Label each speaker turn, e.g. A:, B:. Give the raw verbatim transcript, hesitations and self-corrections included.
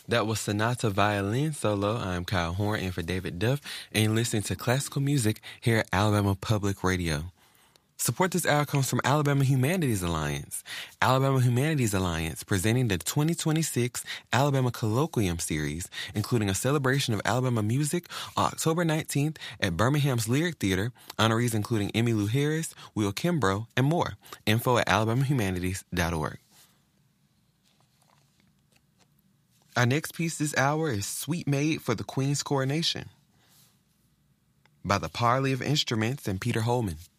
A: That was Sonata Violin Solo. I'm Kyle Horn in for David Duff, and you're listening to classical music here at Alabama Public Radio. Support this hour comes from Alabama Humanities Alliance. Alabama Humanities Alliance presenting the twenty twenty-six Alabama Colloquium Series, including a celebration of Alabama music on October nineteenth at Birmingham's Lyric Theater. Honorees including Emmylou Harris, Will Kimbrough, and more. Info at alabama humanities dot org. Our next piece this hour is Sweet Maid for the Queen's Coronation by the Parley of Instruments and Peter Holman.